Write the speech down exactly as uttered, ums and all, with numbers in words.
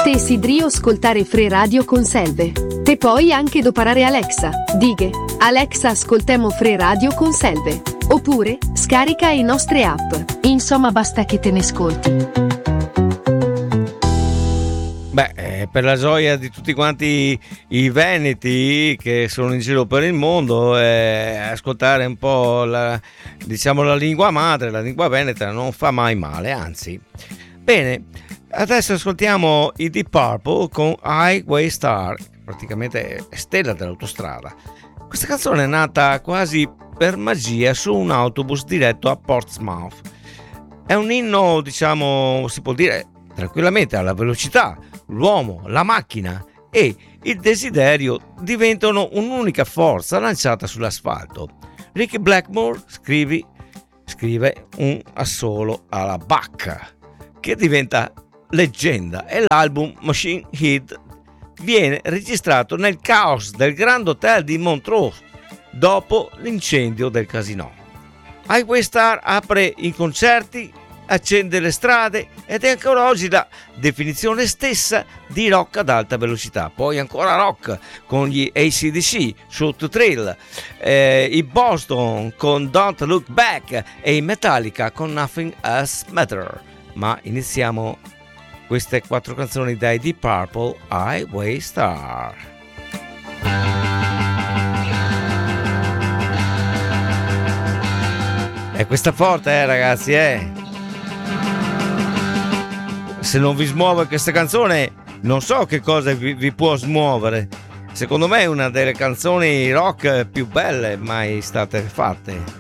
Te sidrio ascoltare Free Radio con Selve. Te puoi anche doparare Alexa. Dighe, Alexa ascoltemo Free Radio con Selve. Oppure, scarica i nostre app. Insomma, basta che te ne ascolti. Beh, eh, per la gioia di tutti quanti i veneti che sono in giro per il mondo, eh, ascoltare un po' la, diciamo, la lingua madre, la lingua veneta non fa mai male, anzi. Bene, adesso ascoltiamo i Deep Purple con Highway Star, praticamente stella dell'autostrada. Questa canzone è nata quasi per magia su un autobus diretto a Portsmouth. È un inno, diciamo, si può dire tranquillamente alla velocità. L'uomo, la macchina e il desiderio diventano un'unica forza lanciata sull'asfalto. Ricky Blackmore scrive, scrive un assolo alla Bach che diventa leggenda e l'album Machine Head viene registrato nel caos del Grand Hotel di Montreux dopo l'incendio del casinò. Highway Star apre i concerti, accende le strade ed è ancora oggi la definizione stessa di rock ad alta velocità. Poi ancora rock con gli A C D C, Shoot to Thrill, eh, i Boston con Don't Look Back e i Metallica con Nothing Else Matter. Ma iniziamo queste quattro canzoni dai Deep Purple, Highway Star. E questa forte, eh ragazzi, eh! Se non vi smuove questa canzone, non so che cosa vi, vi può smuovere. Secondo me è una delle canzoni rock più belle mai state fatte.